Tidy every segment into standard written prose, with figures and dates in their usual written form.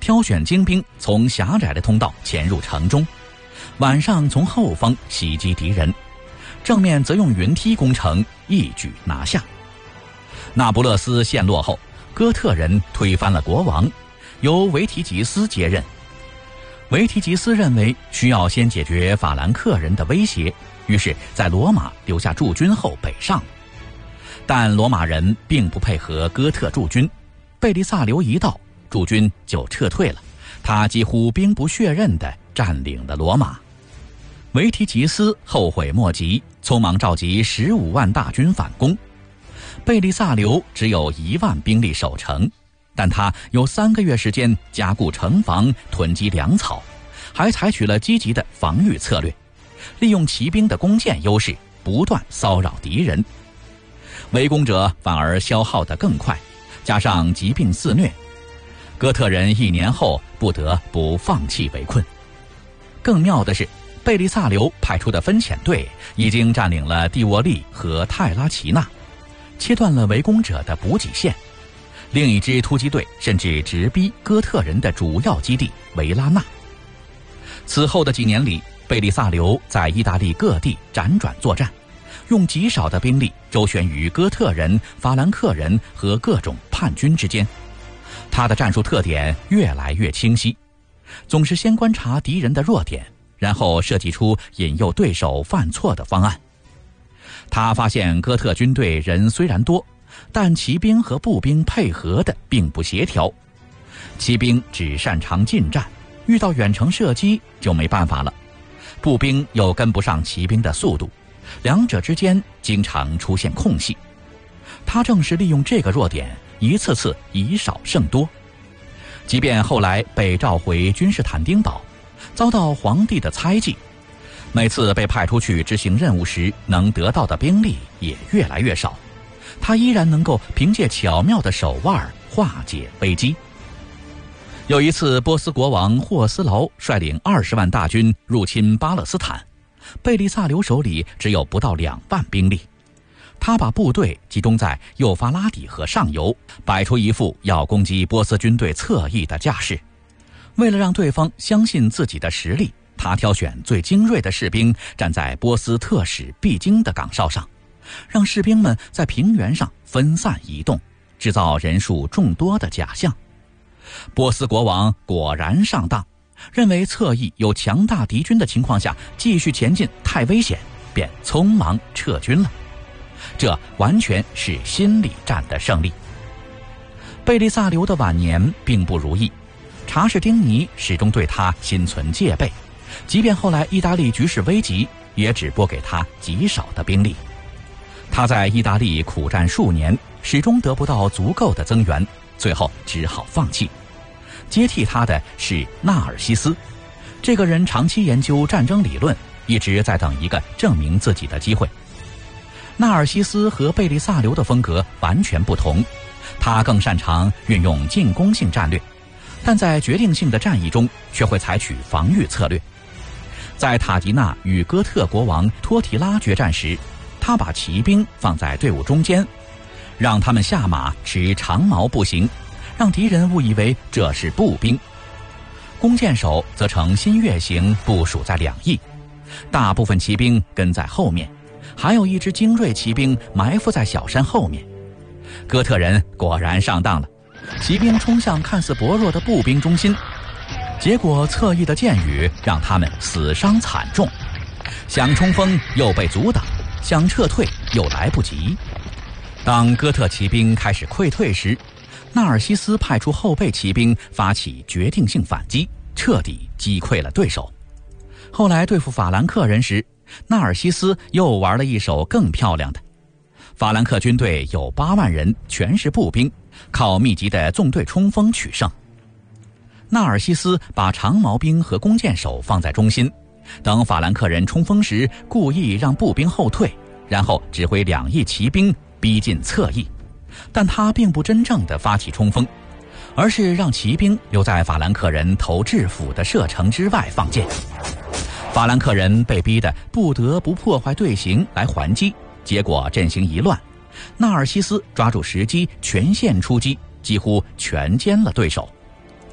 挑选精兵从狭窄的通道潜入城中，晚上从后方袭击敌人，正面则用云梯攻城，一举拿下。那不勒斯陷落后，哥特人推翻了国王，由维提吉斯接任。维提吉斯认为需要先解决法兰克人的威胁，于是在罗马留下驻军后北上。但罗马人并不配合哥特驻军，贝利萨留一到，驻军就撤退了，他几乎兵不血刃地占领了罗马。维提吉斯后悔莫及，匆忙召集15万大军反攻。贝利萨留只有1万兵力守城，但他有3个月时间加固城防，囤积粮草，还采取了积极的防御策略，利用骑兵的弓箭优势，不断骚扰敌人。围攻者反而消耗得更快，加上疾病肆虐，哥特人1年后不得不放弃围困。更妙的是，贝利萨留派出的分遣队已经占领了蒂沃利和泰拉齐纳，切断了围攻者的补给线。另一支突击队甚至直逼哥特人的主要基地维拉纳。此后的几年里，贝利萨留在意大利各地辗转作战，用极少的兵力周旋于哥特人、法兰克人和各种叛军之间。他的战术特点越来越清晰，总是先观察敌人的弱点，然后设计出引诱对手犯错的方案。他发现哥特军队人虽然多，但骑兵和步兵配合的并不协调。骑兵只擅长近战，遇到远程射击就没办法了。步兵又跟不上骑兵的速度，两者之间经常出现空隙。他正是利用这个弱点，一次次以少胜多。即便后来被召回君士坦丁堡，遭到皇帝的猜忌，每次被派出去执行任务时，能得到的兵力也越来越少。他依然能够凭借巧妙的手腕化解危机。有一次，波斯国王霍斯劳率领20万大军入侵巴勒斯坦，贝利萨留手里只有不到2万兵力。他把部队集中在幼发拉底河上游，摆出一副要攻击波斯军队侧翼的架势。为了让对方相信自己的实力，他挑选最精锐的士兵站在波斯特使必经的岗哨上，让士兵们在平原上分散移动，制造人数众多的假象。波斯国王果然上当，认为侧翼有强大敌军的情况下继续前进太危险，便匆忙撤军了。这完全是心理战的胜利。贝利萨留的晚年并不如意，查士丁尼始终对他心存戒备，即便后来意大利局势危急，也只拨给他极少的兵力。他在意大利苦战数年，始终得不到足够的增援，最后只好放弃。接替他的是纳尔西斯，这个人长期研究战争理论，一直在等一个证明自己的机会。纳尔西斯和贝利萨留的风格完全不同，他更擅长运用进攻性战略，但在决定性的战役中却会采取防御策略。在塔吉纳与哥特国王托提拉决战时，他把骑兵放在队伍中间，让他们下马持长矛步行，让敌人误以为这是步兵。弓箭手则呈新月形部署在两翼，大部分骑兵跟在后面，还有一支精锐骑兵埋伏在小山后面。哥特人果然上当了，骑兵冲向看似薄弱的步兵中心，结果侧翼的箭雨让他们死伤惨重，想冲锋又被阻挡，想撤退又来不及。当哥特骑兵开始溃退时，纳尔西斯派出后备骑兵发起决定性反击，彻底击溃了对手。后来对付法兰克人时，纳尔西斯又玩了一手更漂亮的。法兰克军队有8万人，全是步兵，靠密集的纵队冲锋取胜。纳尔西斯把长矛兵和弓箭手放在中心，等法兰克人冲锋时，故意让步兵后退，然后指挥2翼骑兵逼近侧翼。但他并不真正的发起冲锋，而是让骑兵留在法兰克人投掷斧的射程之外放箭。法兰克人被逼得不得不破坏队形来还击，结果阵型一乱，纳尔西斯抓住时机全线出击，几乎全歼了对手。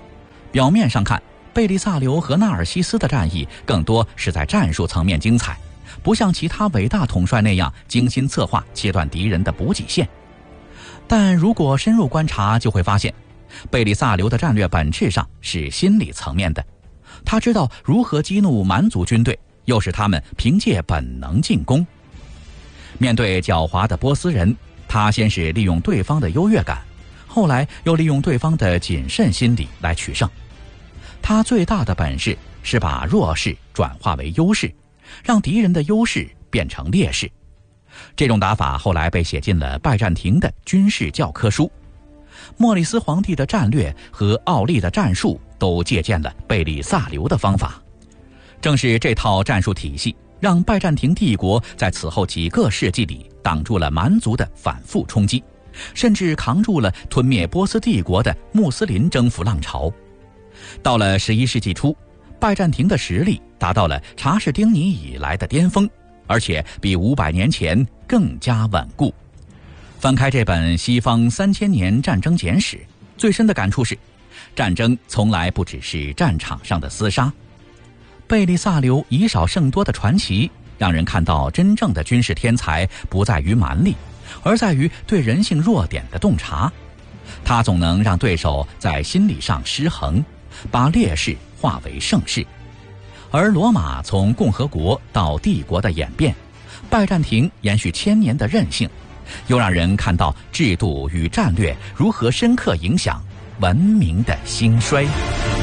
表面上看，贝利萨留和纳尔西斯的战役更多是在战术层面精彩，不像其他伟大统帅那样精心策划切断敌人的补给线。但如果深入观察，就会发现贝利萨留的战略本质上是心理层面的。他知道如何激怒蛮族军队，又使他们凭借本能进攻。面对狡猾的波斯人，他先是利用对方的优越感，后来又利用对方的谨慎心理来取胜。他最大的本事是把弱势转化为优势，让敌人的优势变成劣势。这种打法后来被写进了拜占庭的军事教科书。莫里斯皇帝的战略和奥利的战术都借鉴了贝利萨留的方法。正是这套战术体系，让拜占庭帝国在此后几个世纪里挡住了蛮族的反复冲击，甚至扛住了吞灭波斯帝国的穆斯林征服浪潮。到了11世纪初，拜占庭的实力达到了查士丁尼以来的巅峰，而且比500年前更加稳固。翻开这本西方3000年战争简史，最深的感触是，战争从来不只是战场上的厮杀。贝利萨留以少胜多的传奇，让人看到真正的军事天才不在于蛮力，而在于对人性弱点的洞察。他总能让对手在心理上失衡，把劣势化为盛世。而罗马从共和国到帝国的演变，拜占庭延续1000年的韧性，又让人看到制度与战略如何深刻影响文明的兴衰。